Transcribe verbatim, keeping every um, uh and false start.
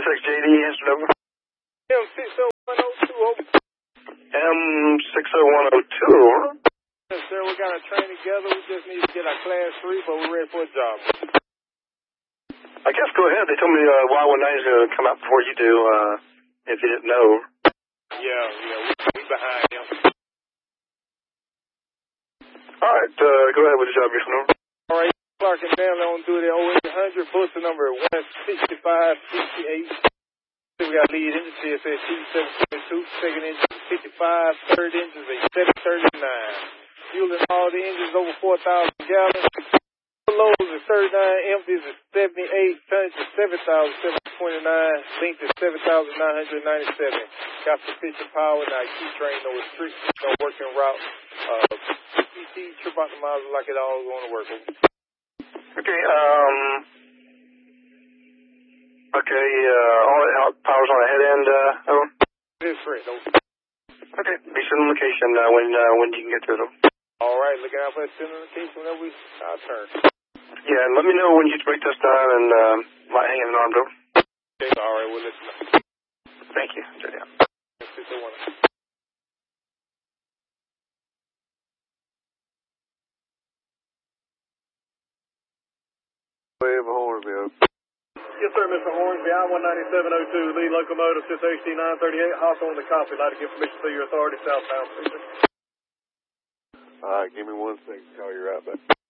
S X J D, answer number. M six oh one oh two, over. M six oh one oh two, over. Yes, sir, we got a train together. We just need to get our class three, but we're ready for a job. I guess go ahead. They told me uh, Y one nine is going to come out before you do, uh, if you didn't know. Yeah, yeah, we, we behind him. All right, uh, go ahead with the job, Mister Number. All right, Clark and Manley on duty at oh eight hundred, booster number one sixty-five sixty-eight. We got lead engine C S S T seven twenty-two, second engine fifty-five, third engine is seven thirty-nine. Fuel in all the engines over four thousand gallons. Loads is thirty-nine, empties is seventy-eight, tonnage is seven thousand seven hundred twenty-nine, length is seven thousand nine hundred ninety-seven. Got sufficient power, now key train, no restrictions, no working route. Uh, E T, trip out the miles like it all going to work. Okay, um, okay, uh, all, all power's on the head end, uh, over. This is correct, over. Okay, be sending location, uh, when, uh, when you can get to it, over. All right, looking out for that sending location whenever we our turn. Yeah, and let me know when you break this down and, um, might hang an arm, over. Okay, all right, we'll listen up. Thank you. Yeah. six oh one. Wave of Hornsby. Yes, sir, Mister Hornsby, I one ninety-seven oh two, lead locomotive, six H D nine thirty-eight, Hawthorne the copy. Like to give permission to your authority southbound, please. All right, give me one second to call you right back.